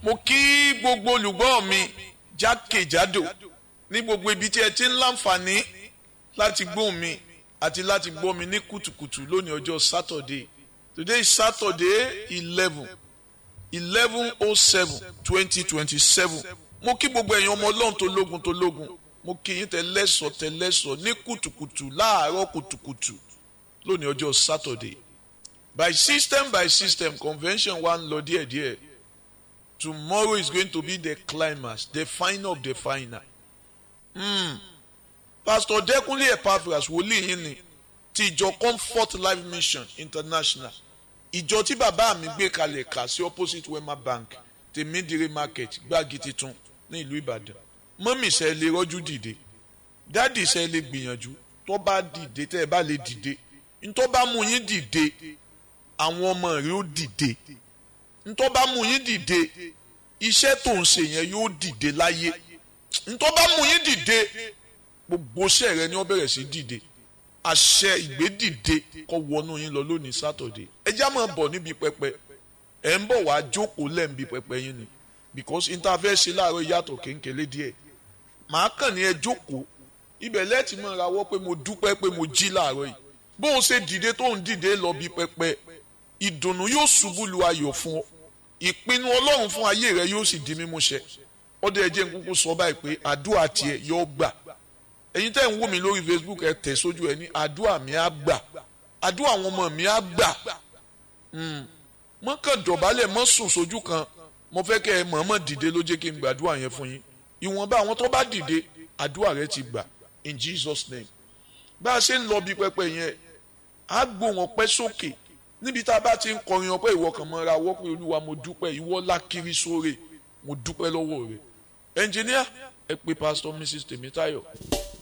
mo kí gbogbo olùgbọ́ mi jákèjádò ní gbogbo ibi tí ẹ ti ń láǹfààní láti gbóhùn mi àti láti gbọ́ mi ní kùtùkùtù lónìí ọjọ́ Saturday. Today is Saturday 11/07/2027. Mo kí gbogbo ẹ̀yin ọmọ Ọlọ́run tó lógun. Mo kí yín tẹ̀lẹ́sọ̀ ní kùtùkùtù láàárọ̀ kùtùkùtù lónìí ọjọ́ Saturday. By system convention wa ń lọ díẹ̀díẹ̀. Tomorrow is going to be the climax, the final of the final. Pastor Dẹ́kunlé Epaphras wòlíì yín ni ti ìjọ Comfort Life Mission International. Ìjọ tí bàbá mi gbé kalẹ̀ kà sí opposite Wema Bank, Tèmídìrí Market, Gbági Titun ní ìlú Ìbàdàn. Mọ́mì ṣe lè rọ́jú dìde. Dádì ṣe lè gbìyànjú. Tó bá dìde tẹ́ ẹ bá lè dìde. Ntọ́ bá mú yín dìde, àwọn ọmọ rẹ̀ ó dìde. Ntọ́ bá mú yín dìde, iṣẹ́ tó ń ṣe yẹn yóò dìde láyé. Ntọ́ bá mú yín dìde, gbogbo iṣẹ́ rẹ ni ó bẹ̀rẹ̀ sí dìde. Àṣẹ ìgbédìde kó wọnú yín lọ lónìí Saturday. Ẹ já máa bọ̀ níbi pẹpẹ. Ẹ ń bọ̀ wá jókòó lẹ́ǹbi pẹpẹ yín ni. Because interface láàárọ̀ yàtọ̀ kéńkélé díẹ̀. Màá kàn ní ẹ jókòó. Ibẹ̀ lẹ́ẹ̀tì máa rawọ́ pé mo dúpẹ́ pé mo jí láàárọ̀ yìí. Bó o ṣe dìde tó ń dìde lọ bí pẹpẹ, ìdùnnú yóò ṣubú lu ayọ̀ fún ọ. Ìpinnu Ọlọ́run fún ayé rẹ yóò sì di mímúṣẹ. Ọdẹ ẹ jẹ́ n kúkú sọ báyìí pé àdúrà tiẹ̀ yóò gbà. Ẹ̀yin tẹ́ ń wò mí lórí Facebook ẹ tẹ̀ sójú ẹ ní àdúrà mi á gbà. Àdúrà àwọn ọmọ mi á gbà. Mọ́ kàn dọ̀bálẹ̀ mọ́ sùn sójú kan. Mo fẹ́ kẹ́ ẹ mọ̀ọ́mọ̀ dìde ló jẹ́ kí n gbàdúrà yẹn fún yín. Ìwọ̀nba àwọn tó bá dìde àdúrà rẹ ti gbà in Jesus name. Bá a ṣe ń lọ bí pẹpẹ yẹn á gbóhùn ọpẹ́ sókè níbi tá a bá ti ń kọrin ọpẹ́ ìwọ kan mọ́ra wọ́ pé Olúwa mo dúpẹ́ ìwọ lákiri sóore mo dúpẹ́ lọ́wọ́ rẹ̀. Ẹnjìníà ẹ pè Pastor Mrs. Tèmítáyọ̀.